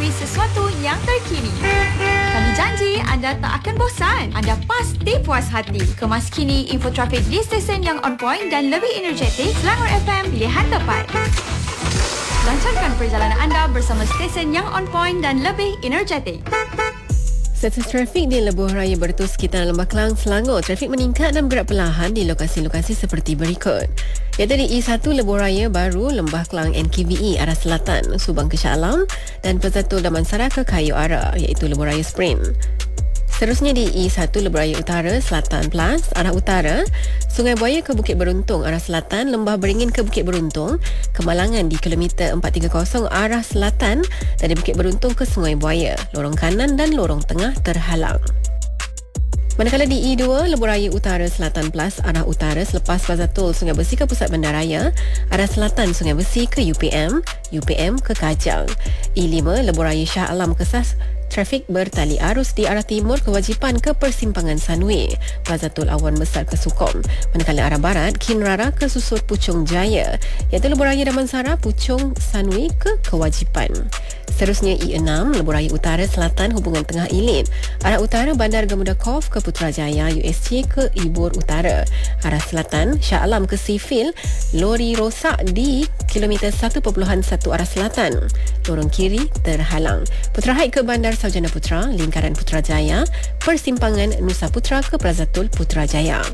mengetahui sesuatu yang terkini. Kami janji anda tak akan bosan. Anda pasti puas hati. Kemas kini info trafik di stesen yang on point dan lebih energetik. Selangor FM, pilihan tepat. Lancarkan perjalanan anda bersama stesen yang on point dan lebih energetik. Status trafik di Lebuh Raya Bertus sekitar Lembah Kelang, Selangor. Trafik meningkat dan bergerak perlahan di lokasi-lokasi seperti berikut. Iaitu di E1 Lebuh Raya Baru, Lembah Kelang NKVE arah selatan, Subang ke Shah Alam dan Pezatul Damansara ke Kayu Ara iaitu Lebuh Raya Sprint. Seterusnya di E1 Lebuh Raya Utara Selatan Plus arah utara, Sungai Buaya ke Bukit Beruntung arah selatan, Lembah Beringin ke Bukit Beruntung, Kemalangan di kilometer 430 arah selatan dan di Bukit Beruntung ke Sungai Buaya, lorong kanan dan lorong tengah terhalang. Manakala di E2 Lebuh Raya Utara Selatan Plus arah utara selepas Pazatul Sungai Besi ke Pusat Bandaraya, arah selatan Sungai Besi ke UPM ke Kajang. E5 Lebuh Raya Shah Alam ke SAS, trafik bertali arus di arah timur kewajipan ke persimpangan Sunway, Pazatul Awan Besar ke Sukom. Manakala arah barat Kinrara ke Susur Puchong Jaya, iaitu Lebuh Raya Damansara Puchong Sunway ke kewajipan. Seterusnya E6 Lebuh Raya Utara Selatan hubungan Tengah Ilit, arah utara Bandar Gemudakov ke Putrajaya USC ke Ibur Utara, arah selatan Shah Alam ke Sifil, lori rosak di kilometer 1.1 arah selatan, lorong kiri terhalang. Putrahait ke Bandar Sarjana Putra, lingkaran Putrajaya, persimpangan Nusa Putra ke Prazatul Putrajaya.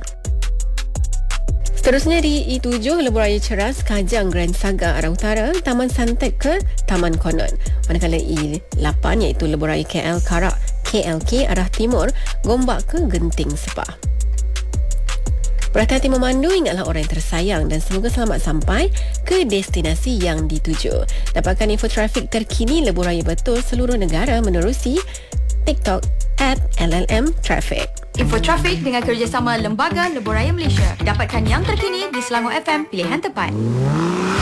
Seterusnya di E7 Lebuh Raya Ceras Kajang Grand Saga arah utara, Taman Santek ke Taman Konon. Manakala E8 iaitu Lebuh Raya KL Karak KLK arah timur, Gombak ke Genting Sepah. Berhati-hati memandu, ingatlah orang yang tersayang dan semoga selamat sampai ke destinasi yang dituju. Dapatkan info trafik terkini Lebuh Raya Betul seluruh negara menerusi TikTok @LLM Traffic. Info trafik dengan kerjasama Lembaga Lebuh Raya Malaysia. Dapatkan yang terkini di Selangor FM, pilihan tepat.